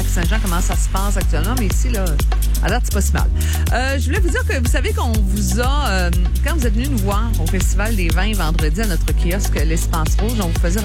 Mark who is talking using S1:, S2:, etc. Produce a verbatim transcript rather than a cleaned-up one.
S1: Lac-Saint-Jean, comment ça se passe actuellement. Mais ici, là, à date, c'est pas si mal. Euh, je voulais vous dire que vous savez qu'on vous a, euh, quand vous êtes venus nous voir au Festival des vins vendredi à notre kiosque L'Espace Rouge, on vous faisait